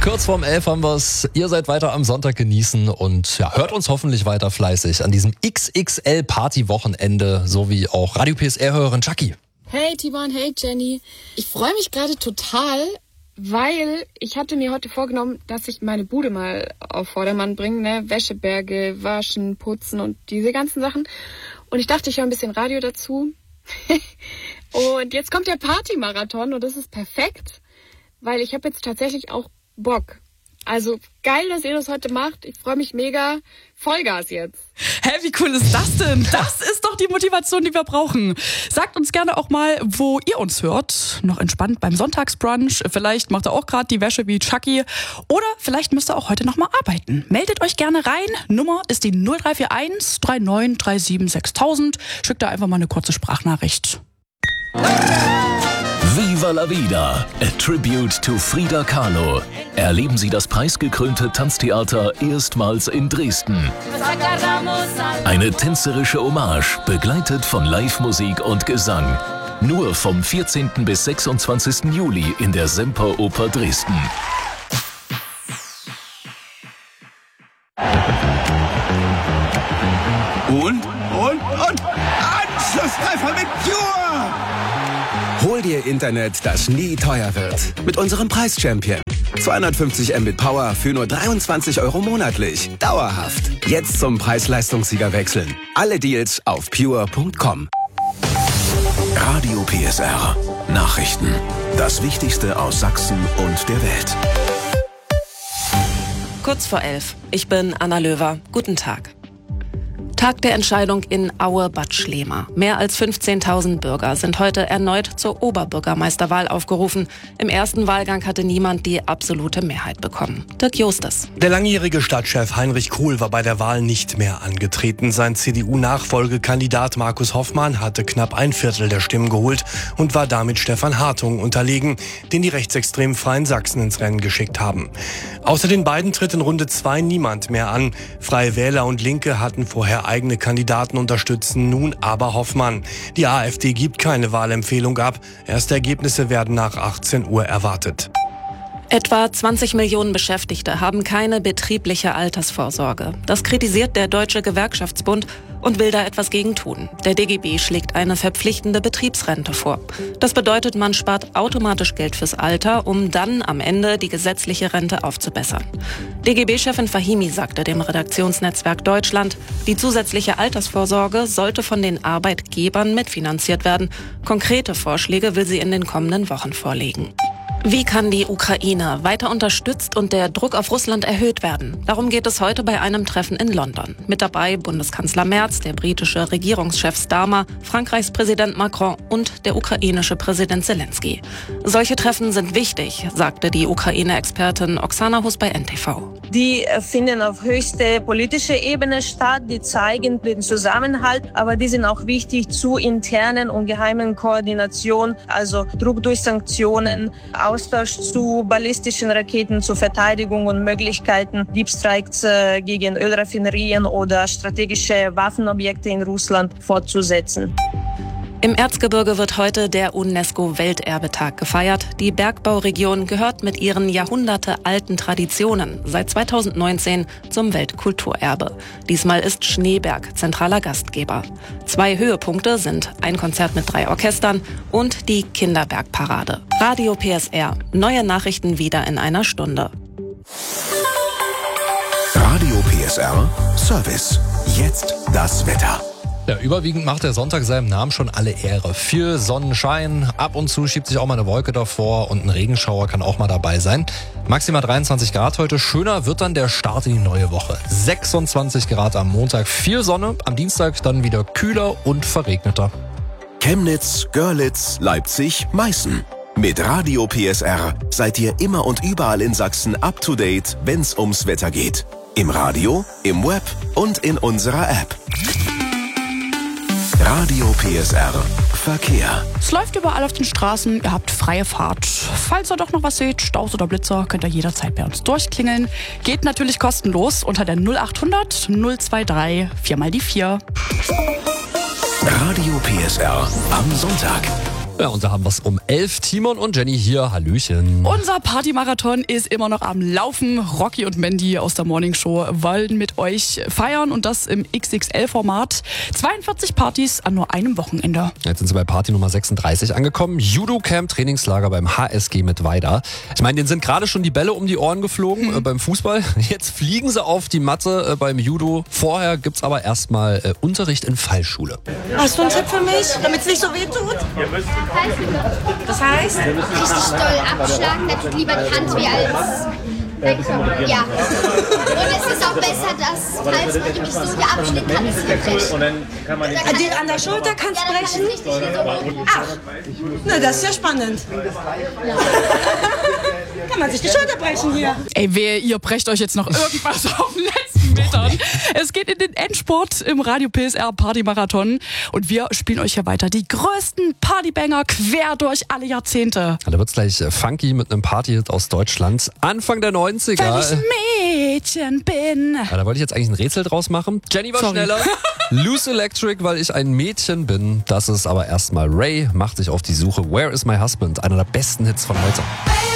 Kurz vorm 11 haben wir's. Ihr seid weiter am Sonntag genießen und ja, hört uns hoffentlich weiter fleißig an diesem XXL-Party-Wochenende, so wie auch Radio PSR-Hörerin Chucky. Hey Timon, hey Jenny. Ich freue mich gerade total, weil ich hatte mir heute vorgenommen, dass ich meine Bude mal auf Vordermann bringe, ne? Wäscheberge, waschen, putzen und diese ganzen Sachen. Und ich dachte, ich höre ein bisschen Radio dazu. Und jetzt kommt der Partymarathon und das ist perfekt, weil ich habe jetzt tatsächlich auch Bock. Also geil, dass ihr das heute macht. Ich freue mich mega. Vollgas jetzt. Hä, wie cool ist das denn? Das ist doch die Motivation, die wir brauchen. Sagt uns gerne auch mal, wo ihr uns hört. Noch entspannt beim Sonntagsbrunch. Vielleicht macht ihr auch gerade die Wäsche wie Chucky. Oder vielleicht müsst ihr auch heute noch mal arbeiten. Meldet euch gerne rein. Nummer ist die 0341 3937 6000. Schickt da einfach mal eine kurze Sprachnachricht. Viva la Vida, a tribute to Frida Kahlo. Erleben Sie das preisgekrönte Tanztheater erstmals in Dresden. Eine tänzerische Hommage, begleitet von Live-Musik und Gesang. Nur vom 14. bis 26. Juli in der Semperoper Dresden. Und? Anschlusstreffer mit Pure! Hol dir Internet, das nie teuer wird. Mit unserem Preis-Champion. 250 Mbit Power für nur 23 € monatlich. Dauerhaft. Jetzt zum Preis-Leistungssieger wechseln. Alle Deals auf pure.com. Radio PSR. Nachrichten. Das Wichtigste aus Sachsen und der Welt. Kurz vor 11. Ich bin Anna Löwer. Guten Tag. Tag der Entscheidung in Aue-Bad Schlema. Mehr als 15.000 Bürger sind heute erneut zur Oberbürgermeisterwahl aufgerufen. Im ersten Wahlgang hatte niemand die absolute Mehrheit bekommen. Dirk Justus. Der langjährige Stadtchef Heinrich Kohl war bei der Wahl nicht mehr angetreten. Sein CDU-Nachfolgekandidat Markus Hoffmann hatte knapp 1/4 der Stimmen geholt und war damit Stefan Hartung unterlegen, den die rechtsextremen Freien Sachsen ins Rennen geschickt haben. Außer den beiden tritt in Runde 2 niemand mehr an. Freie Wähler und Linke hatten vorher eigene Kandidaten unterstützen, nun aber Hoffmann. Die AfD gibt keine Wahlempfehlung ab. Erste Ergebnisse werden nach 18 Uhr erwartet. Etwa 20 Millionen Beschäftigte haben keine betriebliche Altersvorsorge. Das kritisiert der Deutsche Gewerkschaftsbund und will da etwas gegen tun. Der DGB schlägt eine verpflichtende Betriebsrente vor. Das bedeutet, man spart automatisch Geld fürs Alter, um dann am Ende die gesetzliche Rente aufzubessern. DGB-Chefin Fahimi sagte dem Redaktionsnetzwerk Deutschland, die zusätzliche Altersvorsorge sollte von den Arbeitgebern mitfinanziert werden. Konkrete Vorschläge will sie in den kommenden Wochen vorlegen. Wie kann die Ukraine weiter unterstützt und der Druck auf Russland erhöht werden? Darum geht es heute bei einem Treffen in London. Mit dabei Bundeskanzler Merz, der britische Regierungschef Starmer, Frankreichs Präsident Macron und der ukrainische Präsident Zelensky. Solche Treffen sind wichtig, sagte die Ukraine-Expertin Oksana Hus bei NTV. Die finden auf höchster politischer Ebene statt, die zeigen den Zusammenhalt, aber die sind auch wichtig zur internen und geheimen Koordination, also Druck durch Sanktionen, Austausch zu ballistischen Raketen zur Verteidigung und Möglichkeiten, Diebstreiks gegen Ölraffinerien oder strategische Waffenobjekte in Russland fortzusetzen. Im Erzgebirge wird heute der UNESCO-Welterbetag gefeiert. Die Bergbauregion gehört mit ihren jahrhundertealten Traditionen seit 2019 zum Weltkulturerbe. Diesmal ist Schneeberg zentraler Gastgeber. 2 Höhepunkte sind ein Konzert mit 3 Orchestern und die Kinderbergparade. Radio PSR. Neue Nachrichten wieder in einer Stunde. Radio PSR Service. Jetzt das Wetter. Ja, überwiegend macht der Sonntag seinem Namen schon alle Ehre. Viel Sonnenschein, ab und zu schiebt sich auch mal eine Wolke davor und ein Regenschauer kann auch mal dabei sein. Maximal 23 Grad heute, schöner wird dann der Start in die neue Woche. 26 Grad am Montag, viel Sonne, am Dienstag dann wieder kühler und verregneter. Chemnitz, Görlitz, Leipzig, Meißen. Mit Radio PSR seid ihr immer und überall in Sachsen up to date, wenn's ums Wetter geht. Im Radio, im Web und in unserer App. Radio PSR Verkehr. Es läuft überall auf den Straßen, ihr habt freie Fahrt. Falls ihr doch noch was seht, Staus oder Blitzer, könnt ihr jederzeit bei uns durchklingeln. Geht natürlich kostenlos unter der 0800 023 4 mal die 4. Radio PSR am Sonntag. Ja, und da haben wir es um 11. Timon und Jenny hier. Hallöchen. Unser Partymarathon ist immer noch am Laufen. Rocky und Mandy aus der Morning Show wollen mit euch feiern und das im XXL-Format. 42 Partys an nur einem Wochenende. Jetzt sind sie bei Party Nummer 36 angekommen. Judo-Camp-Trainingslager beim HSG mit Weida. Ich meine, denen sind gerade schon die Bälle um die Ohren geflogen beim Fußball. Jetzt fliegen sie auf die Matte beim Judo. Vorher gibt's aber erstmal Unterricht in Fallschule. Hast du einen Tipp für mich, damit es nicht so weh tut? Das heißt? Richtig doll abschlagen, da tut lieber die Hand weh als wegkommen. Ja. Und es ist auch besser, dass, falls man nämlich so hier abschlägt, kann es hier brechen. An der Schulter kann es Ja, dann brechen? kann es richtig so. Ach, na das ist ja spannend. Kann man sich die Schulter brechen hier. Ey, wehe, ihr brecht euch jetzt noch irgendwas auf den letzten Metern. Es geht in den Endsport im Radio PSR Partymarathon und wir spielen euch hier weiter die größten Partybanger quer durch alle Jahrzehnte. Da wird's gleich funky mit einem Partyhit aus Deutschland. Anfang der 90er. Weil ich Mädchen bin. Ja, da wollte ich jetzt eigentlich ein Rätsel draus machen. Jenny war schneller. Loose Electric, weil ich ein Mädchen bin. Das ist aber erstmal Ray, macht sich auf die Suche. Where is my husband? Einer der besten Hits von heute.